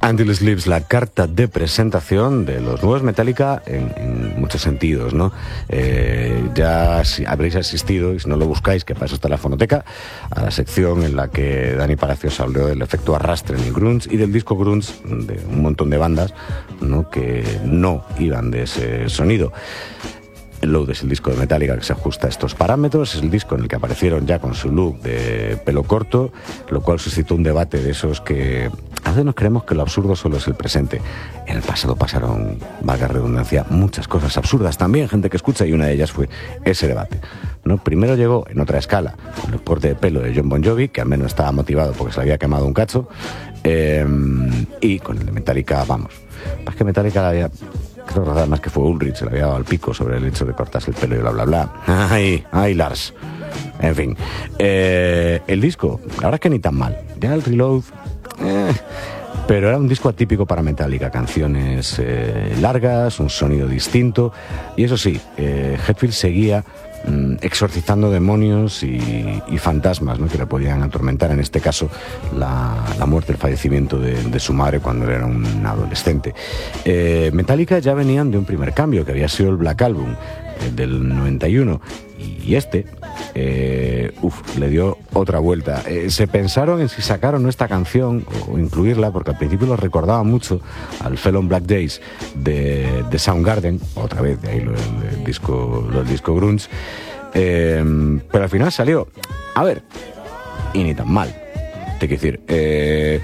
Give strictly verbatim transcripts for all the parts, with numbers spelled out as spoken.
Until It Sleeps, la carta de presentación de los nuevos Metallica en, en muchos sentidos, ¿no? Eh, ya si habréis asistido, y si no lo buscáis, que para eso está la fonoteca, a la sección en la que Dani Palacios habló del efecto arrastre en el grunge y del disco grunge de un montón de bandas, ¿no?, que no iban de ese sonido. El Load es el disco de Metallica que se ajusta a estos parámetros, es el disco en el que aparecieron ya con su look de pelo corto, lo cual suscitó un debate de esos que a veces nos creemos que lo absurdo solo es el presente. En el pasado pasaron, valga redundancia, muchas cosas absurdas también, gente que escucha, y una de ellas fue ese debate, ¿no? Primero llegó en otra escala con el corte de pelo de Jon Bon Jovi, que al menos estaba motivado porque se le había quemado un cacho, eh, y con el de Metallica, vamos, más que Metallica la había... Creo que además que fue Ulrich, se le había dado al pico sobre el hecho de cortarse el pelo y bla, bla, bla. ¡Ay, ay, Lars! En fin. Eh, el disco, la verdad es que ni tan mal. Ya el Reload... Eh, pero era un disco atípico para Metallica. Canciones eh, largas, un sonido distinto. Y eso sí, eh, Hetfield seguía mm, exorcizando demonios y, y fantasmas, ¿no?, que le podían atormentar. En este caso, la, la muerte, el fallecimiento de, de su madre cuando él era un adolescente. Eh, Metallica ya venían de un primer cambio, que había sido el Black Album, eh, del noventa y uno. Y este, eh, uf, le dio otra vuelta. Eh, se pensaron en si sacaron esta canción o incluirla, porque al principio lo recordaba mucho al Fell on Black Days de, de Soundgarden, otra vez, de ahí lo del disco, lo del disco grunge. Eh, pero al final salió, a ver, y ni tan mal. Te quiero decir, eh,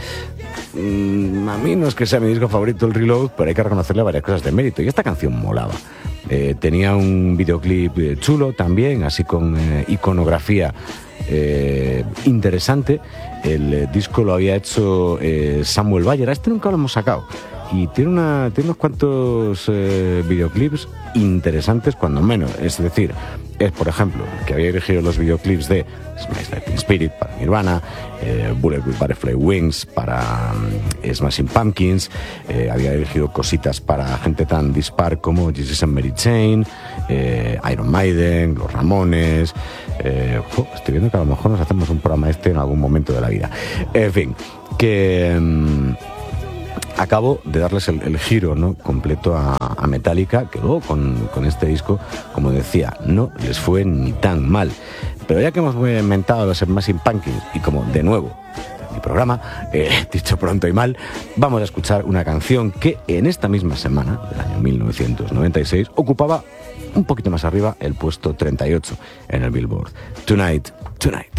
a mí no es que sea mi disco favorito el Reload, pero hay que reconocerle varias cosas de mérito, y esta canción molaba. Eh, tenía un videoclip eh, chulo también, así con eh, iconografía eh, interesante. El eh, disco lo había hecho eh, Samuel Bayer, a este nunca lo hemos sacado, y tiene, una, tiene unos cuantos eh, videoclips interesantes, cuando menos. Es decir, es, por ejemplo, que había dirigido los videoclips de Smash Lightning Spirit para Nirvana, eh, Bullet with Butterfly Wings para um, Smashing Pumpkins, eh, había dirigido cositas para gente tan dispar como Jesus and Mary Chain, eh, Iron Maiden, Los Ramones. Eh, oh, estoy viendo que a lo mejor nos hacemos un programa este en algún momento de la vida. En fin, que... Um, acabo de darles el, el giro, ¿no?, completo a, a Metallica, que luego con, con este disco, como decía, no les fue ni tan mal. Pero ya que hemos inventado los Smashing Pumpkins, y como de nuevo mi programa, eh, dicho pronto y mal, vamos a escuchar una canción que en esta misma semana, del año mil novecientos noventa y seis, ocupaba un poquito más arriba el puesto treinta y ocho en el Billboard. Tonight, Tonight.